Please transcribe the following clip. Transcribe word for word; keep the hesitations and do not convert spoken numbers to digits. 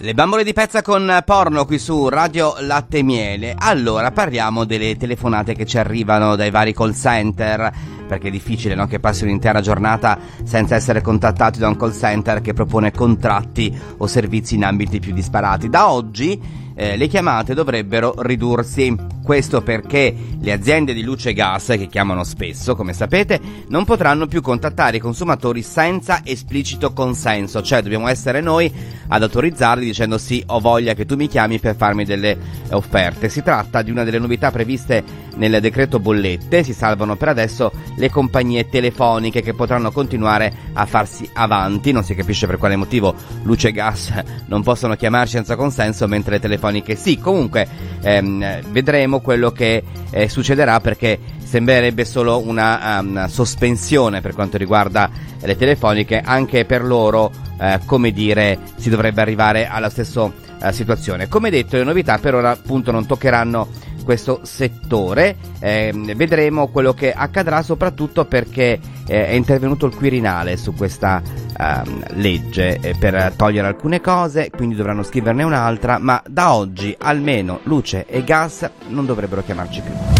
Le bambole di pezza con porno qui su Radio Latte e Miele. Allora, parliamo delle telefonate che ci arrivano dai vari call center, perché è difficile, no, che passi un'intera giornata senza essere contattati da un call center che propone contratti o servizi in ambiti più disparati. Da oggi eh, le chiamate dovrebbero ridursi. Questo perché le aziende di luce e gas, che chiamano spesso, come sapete, non potranno più contattare i consumatori senza esplicito consenso, cioè dobbiamo essere noi ad autorizzarli dicendo sì, ho voglia che tu mi chiami per farmi delle offerte. Si tratta di una delle novità previste nel decreto bollette. Si salvano per adesso le compagnie telefoniche, che potranno continuare a farsi avanti. Non si capisce per quale motivo luce e gas non possono chiamarci senza consenso, mentre le telefoniche sì. Comunque ehm, vedremo quello che eh, succederà, perché sembrerebbe solo una, una sospensione per quanto riguarda le telefoniche. Anche per loro, eh, come dire, si dovrebbe arrivare alla stessa eh, situazione. Come detto, le novità per ora appunto non toccheranno questo settore. Eh, vedremo quello che accadrà, soprattutto perché eh, è intervenuto il Quirinale su questa eh, legge eh, per togliere alcune cose, quindi dovranno scriverne un'altra, ma da oggi almeno luce e gas non dovrebbero chiamarci più.